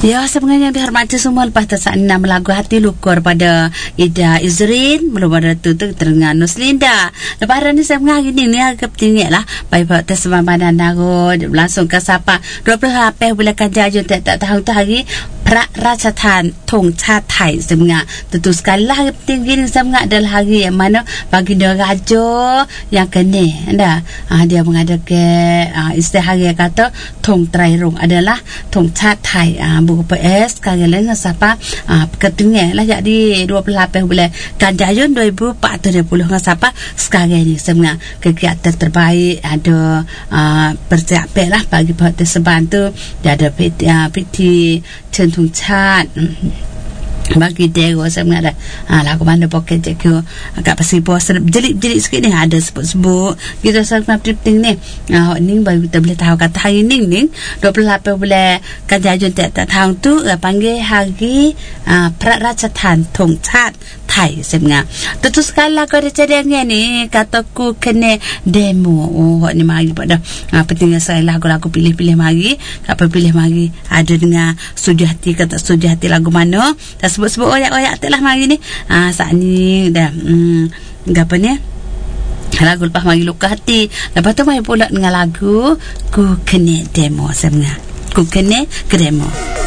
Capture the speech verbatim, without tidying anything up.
Ya, sebenarnya yang dihormati semua, lepas tu saat enam lagu hati lukur pada Ida Izrin, belum ada tu tu terdengar Nuslinda. Lepas hari ni saya mengaji ni ni agak tinggi lah. Baik-baik tersebut badan nago langsung ke sapa dua puluh lapan bulan Jaju tak tak tahu tu hari Pra Rachatan Thong Chat Thai sebenarnya. Tentu sekali lah yang tinggi ni sebenarnya adalah hari yang mana baginda raja yang kena anda ah, dia mengadakan ah, istilah hari kata Thong Trai Rung adalah Thong Chat Thai ah, buku P S sekali lagi siapa ah, ketinggian lah jadi dua puluh lapan bulan Jaju dua ribu empat puluh dengan siapa sekarang ni sebenarnya kegiatan terbaik ada ah, persiapan lah bagi partisipant tu dia ada piti, ah, piti Thong Chat bagi dego sebenarnya ah lagu mana poket je ke agak pasti bos jelit-jelit sikit ni ada sebut-sebut kita sangat penting ni ah ni bagi kita boleh tahu kata hari ni ni dua puluh lapan bulan Jaju tak tak tahu tu panggil hari ah, Pra Rachatan Thong Chat Thai sebenarnya. Tentu sekali lagu ada cadangnya ni kataku kena demo. Oh ni mari pada ah, pentingnya saya lagu-lagu pilih-pilih mari apa pilih mari ada dengan Sujati kata Sujati lagu mana dah sebut-sebut oyak-oyak tak lah mari ni ah, saat ni dah hmm, apa ni lagu lepas mari luka hati lepas tu mari pula dengan lagu ku kena demo sebenarnya ku kena demo.